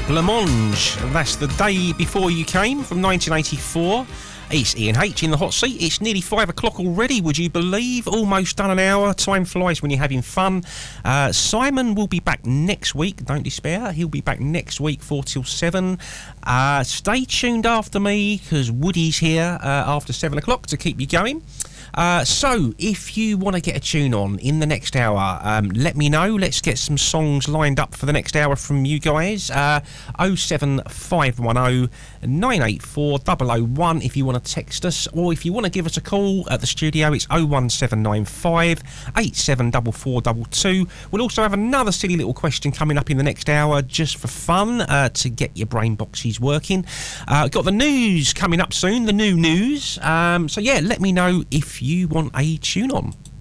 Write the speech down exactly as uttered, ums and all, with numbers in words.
Blancmange. That's The Day Before You Came from nineteen eighty-four. It's Ian H in the hot seat. It's nearly five o'clock already, would you believe? Almost done an hour. Time flies when you're having fun. Uh, Simon will be back next week. Don't despair. He'll be back next week, four till seven. Uh, stay tuned after me, because Woody's here uh, after seven o'clock to keep you going. Uh, so, if you want to get a tune on in the next hour, um, let me know. Let's get some songs lined up for the next hour from you guys. Uh, oh seven five one oh nine eight four double oh one if you want to text us, or if you want to give us a call at the studio, it's oh one seven nine five eight seven four four two two. We'll also have another silly little question coming up in the next hour just for fun, uh, to get your brain boxes working. Uh, got the news coming up soon, the new news. Um, so, yeah, let me know if you want a tune on.